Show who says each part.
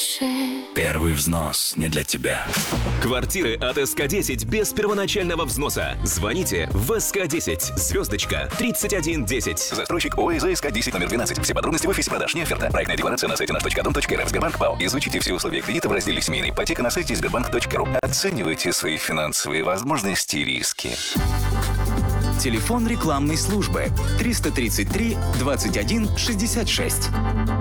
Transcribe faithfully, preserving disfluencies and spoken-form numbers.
Speaker 1: тише.
Speaker 2: Первый взнос не для тебя.
Speaker 3: Квартиры от эс ка десять без первоначального взноса. Звоните в эс ка десять, звездочка, тридцать один десять.
Speaker 4: Застройщик ОАЗ эс ка десять номер двенадцать. Все подробности в офисе продаж. Не оферта. Проектная декларация на сайте наш точка дом точка эр эф. Сбербанк ПАО. Изучите все условия кредита в разделе «Семейная ипотека» на сайте сбербанк точка ру. Оценивайте свои финансовые возможности и риски.
Speaker 5: Телефон рекламной службы триста тридцать три двадцать один шестьдесят шесть.